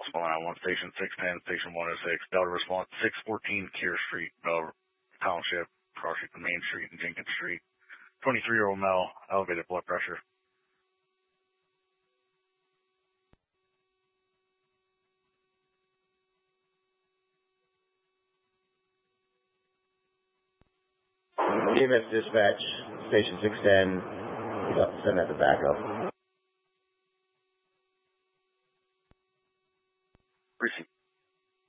191, Station 610, Station 106, Delta response 614 Kear Street, Bell Township, crossing the Main Street and Jenkins Street. 23-year-old male, elevated blood pressure. EMS dispatch, Station 610, send that to backup.